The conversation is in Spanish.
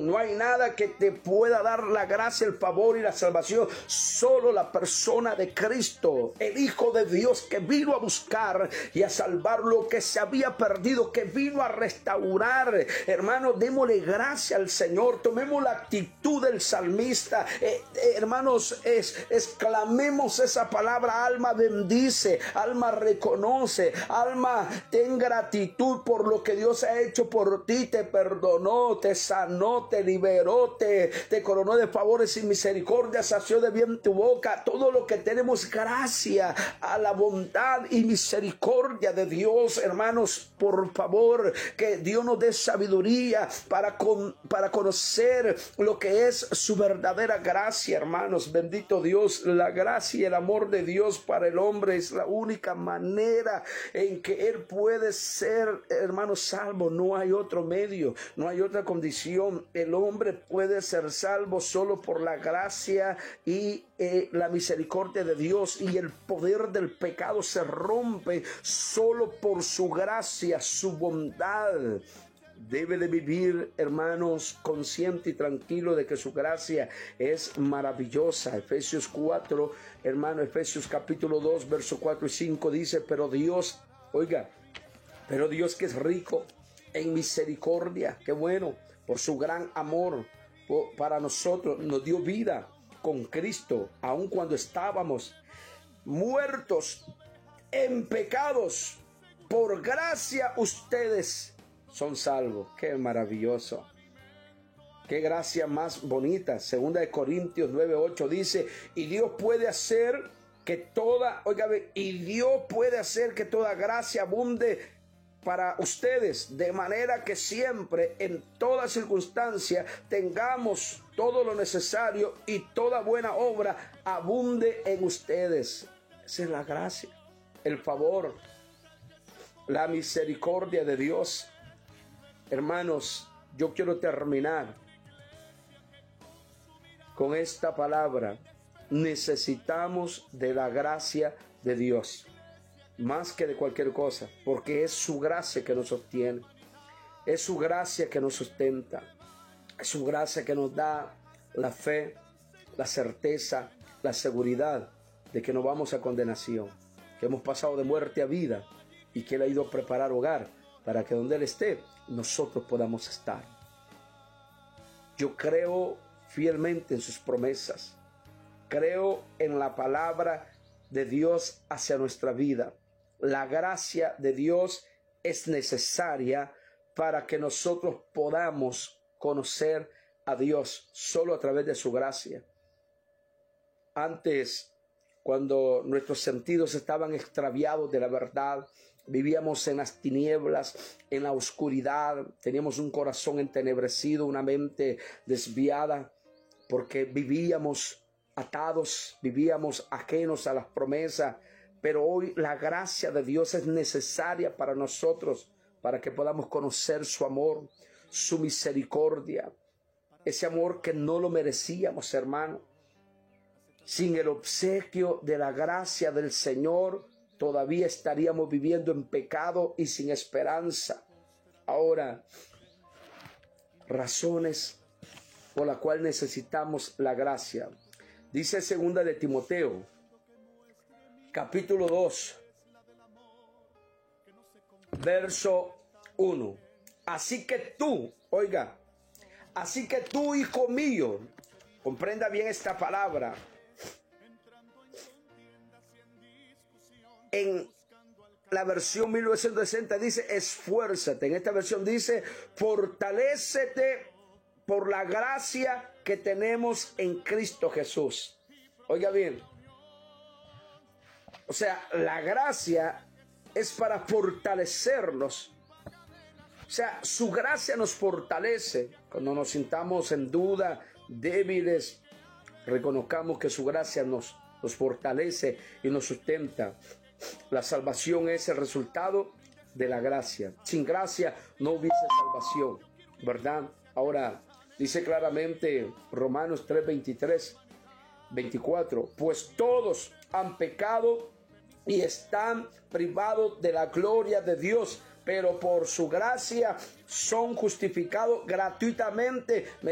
salvación. No hay nada que te pueda dar la gracia, el favor y la salvación. Solo la persona de Cristo, el Hijo de Dios, que vino a buscar y a salvar lo que se había perdido, que vino a restaurar. Hermanos, démosle gracia al Señor. Tomemos la actitud del salmista. Hermanos, exclamemos esa palabra: alma bendice, alma reconoce, alma ten gratitud por lo que Dios ha hecho por ti. Te perdonó, te sanó, te liberó, te coronó de favores y misericordia, sació de bien tu boca. Todo lo que tenemos, gracias a la bondad y misericordia de Dios. Hermanos, por favor, que Dios nos dé sabiduría para conocer lo que es su verdadera gracia. Hermanos, bendito Dios. La gracia y el amor de Dios para el hombre es la única manera en que él puede ser, hermanos, salvo. No hay otro medio, no hay otra condición. El hombre puede ser salvo solo por la gracia y la misericordia de Dios, y el poder del pecado se rompe solo por su gracia, su bondad. Debe de vivir, hermanos, consciente y tranquilo de que su gracia es maravillosa. Efesios 4, hermano, Efesios capítulo 2, verso 4 y 5 dice: pero Dios, oiga, pero Dios, que es rico en misericordia, qué bueno, por su gran amor para nosotros, nos dio vida con Cristo, aun cuando estábamos muertos en pecados. Por gracia ustedes son salvos. Qué maravilloso. Qué gracia más bonita. Segunda de Corintios 9:8 dice: y Dios puede hacer que toda gracia abunde para ustedes, de manera que siempre, en toda circunstancia, tengamos todo lo necesario y toda buena obra abunde en ustedes. Esa es la gracia, el favor, la misericordia de Dios. Hermanos, yo quiero terminar con esta palabra: necesitamos de la gracia de Dios más que de cualquier cosa, porque es su gracia que nos sostiene, es su gracia que nos sustenta, es su gracia que nos da la fe, la certeza, la seguridad de que no vamos a condenación, que hemos pasado de muerte a vida y que Él ha ido a preparar hogar para que donde Él esté, nosotros podamos estar. Yo creo fielmente en sus promesas, creo en la palabra de Dios hacia nuestra vida. La gracia de Dios es necesaria para que nosotros podamos conocer a Dios solo a través de su gracia. Antes, cuando nuestros sentidos estaban extraviados de la verdad, vivíamos en las tinieblas, en la oscuridad, teníamos un corazón entenebrecido, una mente desviada, porque vivíamos atados, vivíamos ajenos a las promesas. Pero hoy la gracia de Dios es necesaria para nosotros, para que podamos conocer su amor, su misericordia, ese amor que no lo merecíamos, hermano. Sin el obsequio de la gracia del Señor, todavía estaríamos viviendo en pecado y sin esperanza. Ahora, razones por las cuales necesitamos la gracia. Dice 2 de Timoteo, capítulo 2, verso 1. Así que tú, hijo mío, comprenda bien esta palabra. En la versión 1960 dice esfuérzate. En esta versión dice fortalécete por la gracia que tenemos en Cristo Jesús. Oiga bien. O sea, la gracia es para fortalecernos. O sea, su gracia nos fortalece. Cuando nos sintamos en duda, débiles, reconozcamos que su gracia nos fortalece y nos sustenta. La salvación es el resultado de la gracia. Sin gracia no hubiese salvación, ¿verdad? Ahora, dice claramente Romanos 3:23, 24, pues todos han pecado y están privados de la gloria de Dios, pero por su gracia son justificados gratuitamente